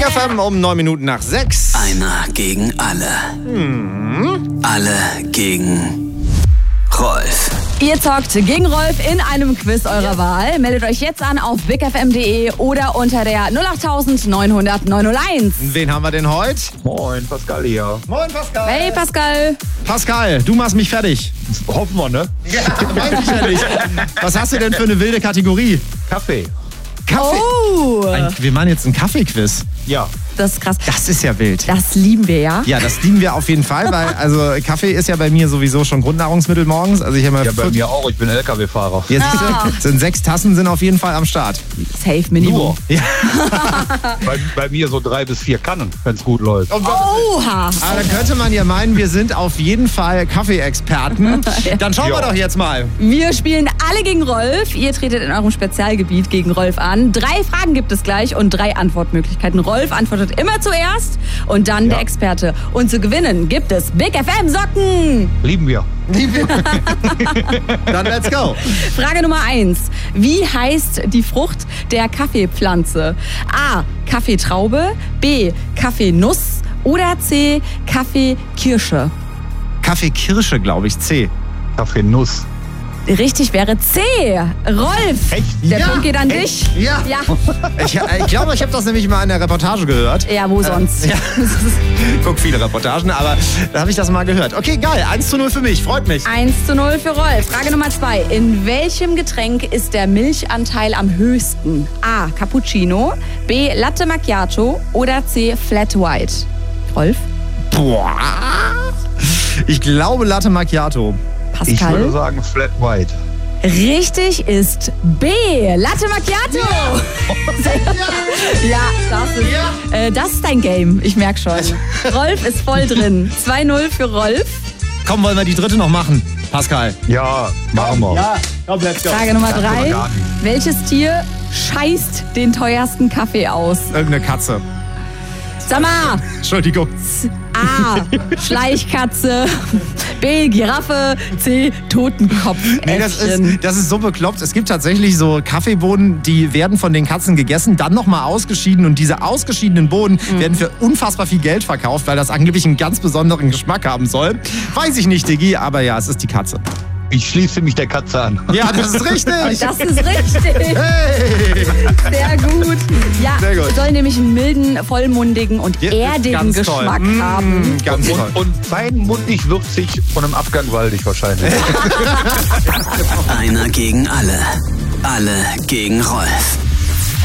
FM um 9 Minuten nach 6. Einer gegen alle. Alle gegen Rolf. Ihr zockt gegen Rolf in einem Quiz eurer Wahl. Meldet euch jetzt an auf bigfm.de oder unter der 08000 900 901. Wen haben wir denn heute? Moin, Pascal hier. Moin, Pascal. Hey Pascal. Pascal, du machst mich fertig. Hoffen wir, ne? Ja, weiß ich ja nicht. Was hast du denn für eine wilde Kategorie? Kaffee. Kaffee. Oh, Wir machen jetzt einen Kaffeequiz. Ja. das ist krass. Das ist ja wild. Das lieben wir ja. Ja, das lieben wir auf jeden Fall, weil also Kaffee ist ja bei mir sowieso schon Grundnahrungsmittel morgens. Also ich habe Ja, bei mir auch. Ich bin LKW-Fahrer. Jetzt sind 6 Tassen sind auf jeden Fall am Start. Safe Minimum. Ja. Bei mir so 3 bis 4 Kannen, wenn es gut läuft. Oha. Aber dann könnte man ja meinen, wir sind auf jeden Fall Kaffee-Experten. Dann schauen wir Ja. doch jetzt mal. Wir spielen alle gegen Rolf. Ihr tretet in eurem Spezialgebiet gegen Rolf an. 3 Fragen gibt es gleich und 3 Antwortmöglichkeiten. Rolf antwortet immer zuerst und dann der Experte. Und zu gewinnen gibt es Big FM Socken. Lieben wir. Dann let's go. Frage Nummer 1. Wie heißt die Frucht der Kaffeepflanze? A. Kaffeetraube, B. Kaffeenuss oder C. Kaffeekirsche? Kaffeekirsche, glaube ich, C. Kaffeenuss. Richtig wäre C. Rolf, Echt? der Ja. Punkt geht an dich. Ja. Ja, Ich glaube, ich habe das nämlich mal in der Reportage gehört. ja wo sonst? Ja. Ich gucke viele Reportagen, aber da habe ich das mal gehört. Okay, geil. 1:0 für mich. Freut mich. 1:0 für Rolf. Frage Nummer 2. In welchem Getränk ist der Milchanteil am höchsten? A. Cappuccino, B. Latte Macchiato oder C. Flat White? Rolf? Boah. Ich glaube Latte Macchiato. Ich würde Pascal? sagen Flat White. Richtig ist B. Latte Macchiato. Ja, das ist dein Game. Ich merke schon. Rolf ist voll drin. 2:0 für Rolf. Komm, wollen wir die dritte noch machen? Pascal. Ja, machen wir. Ja, komm, let's go. Frage Nummer 3. gar nicht. Welches Tier scheißt den teuersten Kaffee aus? Irgendeine Katze. Sag mal. Entschuldigung. A. Schleichkatze. B. Giraffe. C. Totenkopf. Nee, das ist so bekloppt. Es gibt tatsächlich so Kaffeebohnen, die werden von den Katzen gegessen, dann nochmal ausgeschieden und diese ausgeschiedenen Bohnen werden für unfassbar viel Geld verkauft, weil das angeblich einen ganz besonderen Geschmack haben soll. Weiß ich nicht, Diggi, aber ja, es ist die Katze. Ich schließe mich der Katze an. Ja, das ist richtig. Das ist richtig. Hey. Sehr gut. Ja, Sehr gut. soll nämlich einen milden, vollmundigen und Ja, erdigen ganz Geschmack toll. haben. Ganz toll. Und feinmundig würzig von einem Abgang waldig wahrscheinlich. Einer gegen alle. Alle gegen Rolf.